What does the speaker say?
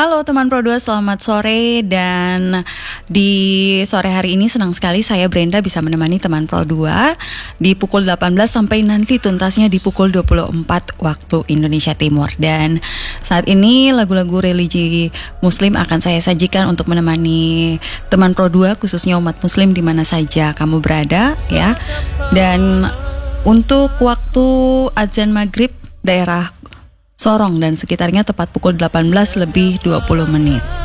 Halo teman Pro 2, selamat sore. Dan di sore hari ini senang sekali saya Brenda bisa menemani teman Pro 2 di pukul 18 sampai nanti tuntasnya di pukul 24 waktu Indonesia Timur. Dan saat ini lagu-lagu religi Muslim akan saya sajikan untuk menemani teman Pro 2, khususnya umat Muslim di mana saja kamu berada ya. Dan untuk waktu azan maghrib daerah Sorong dan sekitarnya tepat pukul 18 lebih 20 menit.